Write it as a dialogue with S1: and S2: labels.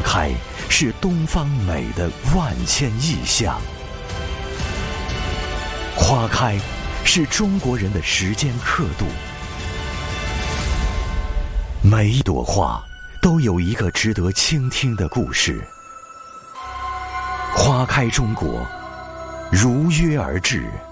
S1: 开是东方美的万千意象，花开是中国人的时间刻度。每一朵花都有一个值得倾听的故事。花开中国，如约而至。